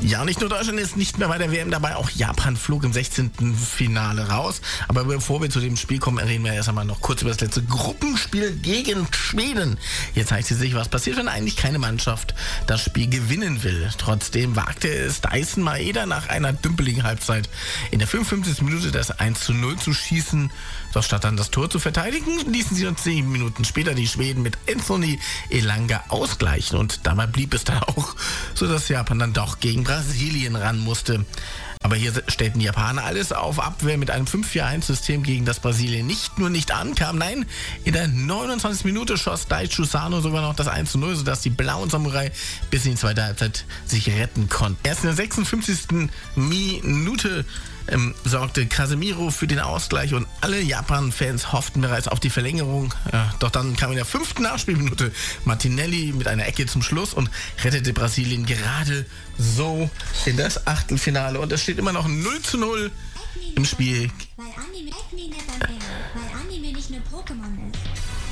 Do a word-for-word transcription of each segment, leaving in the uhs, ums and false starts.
Ja, nicht nur Deutschland ist nicht mehr bei der W M dabei, auch Japan flog im sechzehnten Finale raus. Aber bevor wir zu dem Spiel kommen, reden wir erst einmal noch kurz über das letzte Gruppenspiel gegen Schweden. Jetzt zeigt sich, was passiert, wenn eigentlich keine Mannschaft das Spiel gewinnen will. Trotzdem wagte es Dyson Maeda nach einer dümpeligen Halbzeit in der fünfundfünfzigsten Minute das eins zu null zu schießen. Doch statt dann das Tor zu verteidigen, ließen sie uns zehn Minuten später die Schweden mit Anthony Elanga ausgleichen. Und dabei blieb es dann auch so, dass Japan dann doch gegen Brasilien ran musste. Aber hier stellten die Japaner alles auf Abwehr mit einem fünf vier eins System, gegen das Brasilien nicht nur nicht ankam, nein, in der neunundzwanzigsten Minute schoss Daichi Sano sogar noch das eins zu null, sodass die blauen Samurai bis in die zweite Halbzeit sich retten konnten. Erst in der sechsundfünfzigsten Minute ähm, sorgte Casemiro für den Ausgleich und alle Japan-Fans hofften bereits auf die Verlängerung. Ja, doch dann kam in der fünften Nachspielminute Martinelli mit einer Ecke zum Schluss und rettete Brasilien gerade so in das Achtelfinale. Und es steht immer noch null zu null im Spiel. Weil Anime, weil Anime nicht nur Pokémon ist.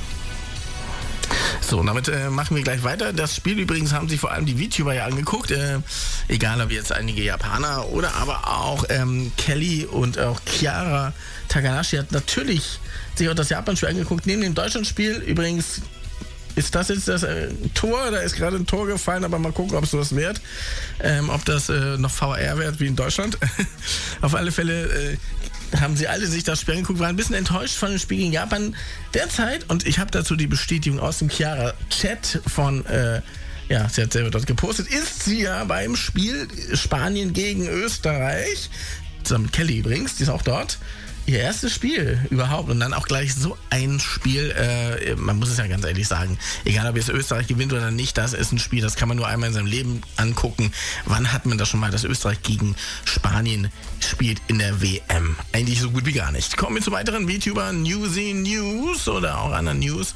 So, und damit äh, machen wir gleich weiter. Das Spiel übrigens haben sich vor allem die VTuber ja angeguckt. Äh, egal, ob jetzt einige Japaner oder aber auch ähm, Kelly und auch Chiara Takanashi hat natürlich sich auch das Japan-Spiel angeguckt. Neben dem Deutschland-Spiel übrigens ist das jetzt das äh, Tor. Da ist gerade ein Tor gefallen, aber mal gucken, ob es sowas wird. Ähm, ob das äh, noch V R wird wie in Deutschland. Auf alle Fälle... Äh, haben sie alle sich das Spiel angeguckt, waren ein bisschen enttäuscht von dem Spiel gegen Japan derzeit. Und ich habe dazu die Bestätigung aus dem Chiara-Chat von, äh, ja, sie hat selber dort gepostet, ist sie ja beim Spiel Spanien gegen Österreich, zusammen mit Kelly übrigens, die ist auch dort, ihr erstes Spiel überhaupt und dann auch gleich so ein Spiel, äh, man muss es ja ganz ehrlich sagen, egal ob jetzt Österreich gewinnt oder nicht, das ist ein Spiel, das kann man nur einmal in seinem Leben angucken. Wann hat man das schon mal, dass Österreich gegen Spanien spielt in der W M? Eigentlich so gut wie gar nicht. Kommen wir zu weiteren VTuber Newsy News oder auch anderen News.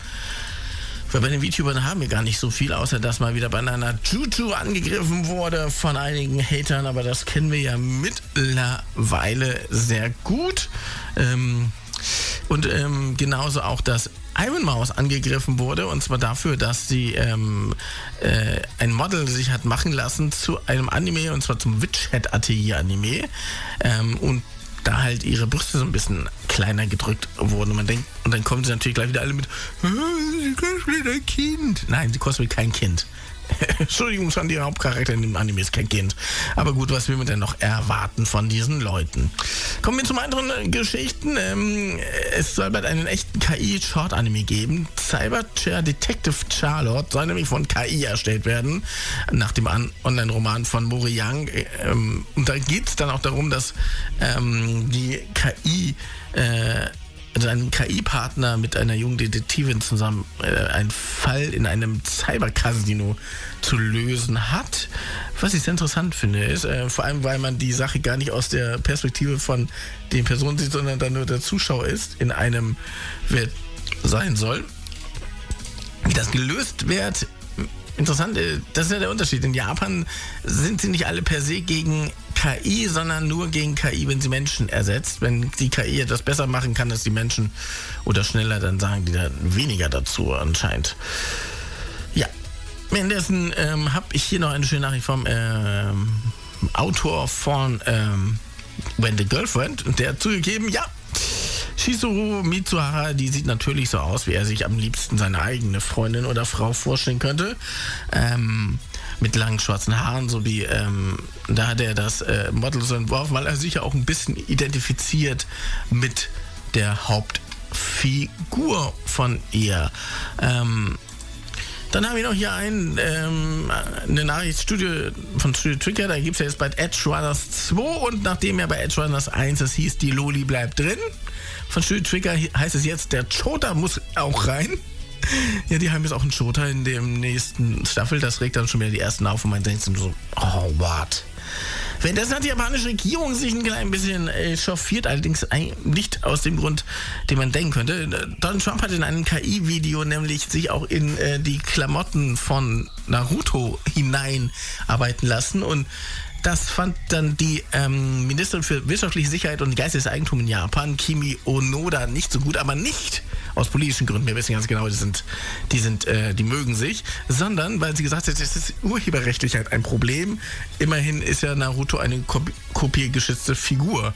Weil bei den VTubern haben wir gar nicht so viel, außer dass mal wieder Banana Juju angegriffen wurde von einigen Hatern, aber das kennen wir ja mittlerweile sehr gut. Ähm, und ähm, genauso auch, dass Iron Mouse angegriffen wurde, und zwar dafür, dass sie ähm, äh, ein Model sich hat machen lassen zu einem Anime, und zwar zum Witch Hat Atelier Anime. Ähm, und da halt ihre Brüste so ein bisschen kleiner gedrückt wurden. Und man denkt, und dann kommen sie natürlich gleich wieder alle mit, sie kostet ein Kind. Nein, sie kostet kein Kind. Entschuldigung, schon die Hauptcharakter in dem Anime ist kein Kind. Aber gut, was will man denn noch erwarten von diesen Leuten? Kommen wir zu weiteren äh, Geschichten. Ähm, es soll bald einen echten K I-Short-Anime geben. Cyberchair Detective Charlotte soll nämlich von K I erstellt werden, nach dem An- Online-Roman von Mori Young. Ähm, und da geht es dann auch darum, dass ähm, die K I äh, also ein K I-Partner mit einer jungen Detektivin zusammen äh, einen Fall in einem Cyber-Casino zu lösen hat. Was ich sehr interessant finde, ist, äh, vor allem, weil man die Sache gar nicht aus der Perspektive von den Personen sieht, sondern dann nur der Zuschauer ist, in einem Welt sein soll. Wie das gelöst wird, interessant, äh, das ist ja der Unterschied. In Japan sind sie nicht alle per se gegen K I, sondern nur gegen K I, wenn sie Menschen ersetzt. Wenn die K I etwas besser machen kann als die Menschen oder schneller, dann sagen die da weniger dazu anscheinend. Ja, währenddessen ähm, habe ich hier noch eine schöne Nachricht vom ähm, Autor von ähm, When the Girlfriend, und der hat zugegeben, ja, Shizuru Mitsuhara, die sieht natürlich so aus, wie er sich am liebsten seine eigene Freundin oder Frau vorstellen könnte. Ähm, mit langen schwarzen Haaren, so wie ähm, da hat er das äh, Model so entworfen, weil er sich ja auch ein bisschen identifiziert mit der Hauptfigur von ihr. Ähm, Dann haben wir noch hier ein, ähm, eine Nachricht Studio, von Studio Trigger, da gibt es ja jetzt bald Edge Runners zwei, und nachdem ja bei Edge Runners eins es hieß, die Loli bleibt drin, von Studio Trigger heißt es jetzt, der Chota muss auch rein. Ja, die haben jetzt auch einen Chota in dem nächsten Staffel, das regt dann schon wieder die ersten auf und man denkt so, oh, what? Währenddessen hat die japanische Regierung sich ein klein bisschen äh, chauffiert, allerdings nicht aus dem Grund, den man denken könnte. Donald Trump hat in einem K I-Video nämlich sich auch in äh, die Klamotten von Naruto hineinarbeiten lassen, und Das fand dann die ähm, Ministerin für wirtschaftliche Sicherheit und geistiges Eigentum in Japan, Kimi Onoda, nicht so gut, aber nicht aus politischen Gründen. Wir wissen ganz genau, die sind, die sind, äh, die mögen sich, sondern weil sie gesagt hat, das ist urheberrechtlich halt ein Problem. Immerhin ist ja Naruto eine kop- kopiergeschützte Figur.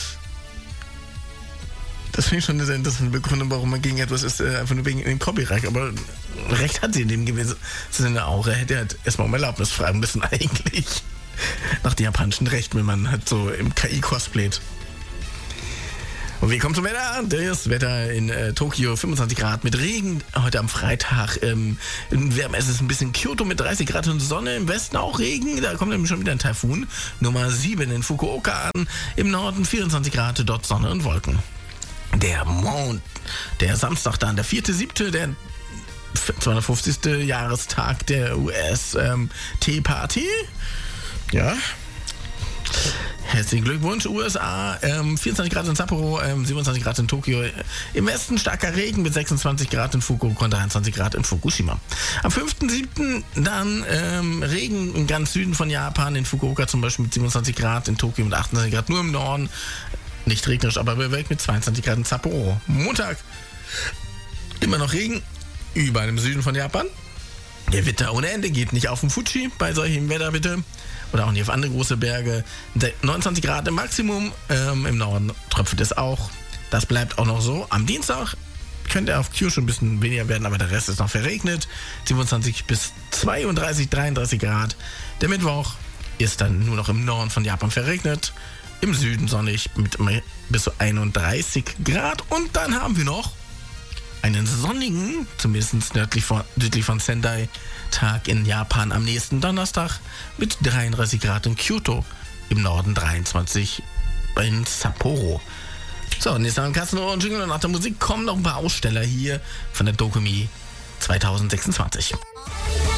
Das finde ich schon eine sehr interessante Begründung, warum man gegen etwas ist, äh, einfach nur wegen dem Copyright. Aber recht hat sie in dem gewesen Sinne auch. Er hätte halt erstmal um Erlaubnis fragen müssen eigentlich. Nach dem japanischen Recht, wenn man halt so im K I cosplayt. Und wir kommen zum Wetter. Das Wetter in äh, Tokio, fünfundzwanzig Grad mit Regen. Heute am Freitag ähm, wärmer ist es ein bisschen. Kyoto mit dreißig Grad und Sonne. Im Westen auch Regen. Da kommt nämlich schon wieder ein Taifun. Nummer sieben in Fukuoka an. Im Norden vierundzwanzig Grad, dort Sonne und Wolken. Der Mond, der Samstag dann, der vierte siebte, der zweihundertfünfzigste Jahrestag der U S ähm, Tea Party. Ja. Herzlichen Glückwunsch, U S A. Ähm, vierundzwanzig Grad in Sapporo, ähm, siebenundzwanzig Grad in Tokio. Im Westen starker Regen mit sechsundzwanzig Grad in Fukuoka und dreiundzwanzig Grad in Fukushima. Am fünften siebten dann ähm, Regen im ganz Süden von Japan, in Fukuoka zum Beispiel mit siebenundzwanzig Grad, in Tokio mit achtundzwanzig Grad, nur im Norden. Nicht regnerisch, aber bewölkt mit zweiundzwanzig Grad in Sapporo. Montag immer noch Regen, überall im Süden von Japan. Der Witter ohne Ende geht nicht auf den Fuji bei solchem Wetter bitte. Oder auch nicht auf andere große Berge. neunundzwanzig Grad im Maximum. Ähm, Im Norden tröpfelt es auch. Das bleibt auch noch so. Am Dienstag könnte auf Kyushu ein bisschen weniger werden, aber der Rest ist noch verregnet. siebenundzwanzig bis zweiunddreißig, dreiunddreißig Grad. Der Mittwoch ist dann nur noch im Norden von Japan verregnet. Im Süden sonnig mit bis zu einunddreißig Grad. Und dann haben wir noch einen sonnigen, zumindest nördlich von, südlich von Sendai, Tag in Japan am nächsten Donnerstag mit dreiunddreißig Grad in Kyoto. Im Norden dreiundzwanzig in Sapporo. So, und jetzt haben wir Kasten und Jingle und nach der Musik kommen noch ein paar Aussteller hier von der Dokumi zweitausendsechsundzwanzig.